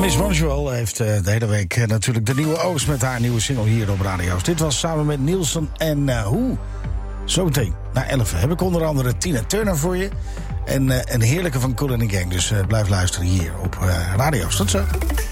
Miss Montreal heeft de hele week natuurlijk de nieuwe oogst met haar nieuwe single hier op radio's. Dit was samen met Nielsen en Hoe. Zometeen na 11 heb ik onder andere Tina Turner voor je. En een heerlijke van Kool & the Gang. Dus blijf luisteren hier op radio's. Tot zo.